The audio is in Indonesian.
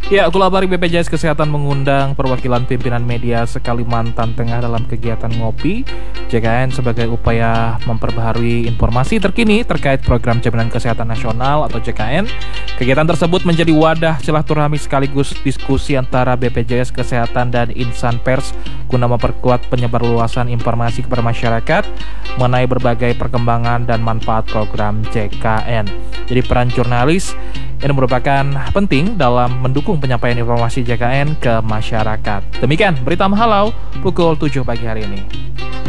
Ya, Kulabari BPJS Kesehatan mengundang perwakilan pimpinan media se-Kalimantan Tengah dalam kegiatan ngopi JKN sebagai upaya memperbaharui informasi terkini terkait program Jaminan Kesehatan Nasional atau JKN. Kegiatan tersebut menjadi wadah silaturahmi sekaligus diskusi antara BPJS Kesehatan dan insan pers guna memperkuat penyebarluasan informasi kepada masyarakat mengenai berbagai perkembangan dan manfaat program JKN. Jadi peran jurnalis ini merupakan penting dalam mendukung penyampaian informasi JKN ke masyarakat. Demikian berita Mahalau pukul 7 pagi hari ini.